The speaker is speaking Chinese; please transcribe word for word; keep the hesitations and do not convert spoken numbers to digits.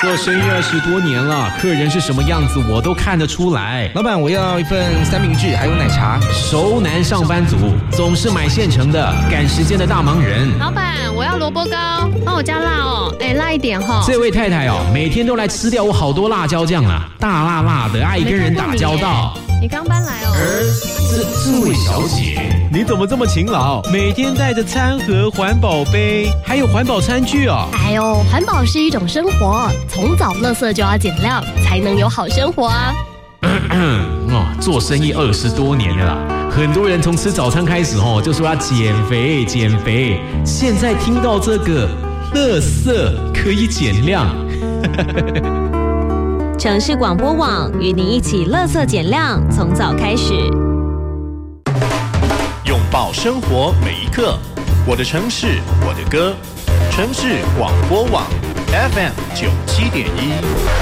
做生意二十多年了，客人是什么样子我都看得出来。 老板，我要一份三明治，还有奶茶。 熟男上班族，总是买现成的，赶时间的大忙人。 老板，我要萝卜糕，帮我加辣哦，哎，辣一点哈、哦。 这位太太哦，每天都来吃掉我好多辣椒酱啦，大辣辣的，爱跟人打交道。 你刚搬来哦。 这这位小姐，你怎么这么勤劳？每天带着餐盒、环保杯，还有环保餐具哦。 哎呦，环保是一种生活，从早垃圾就要减量，才能有好生活啊。 哦，做生意二十多年了啦，很多人从吃早餐开始哦，就说要减肥减肥。现在听到这个，垃圾可以减量。 城市广播网与您一起垃圾减量，从早开始。 拥抱生活每一刻，我的城市，我的歌。城市广播网 F M 九七点一。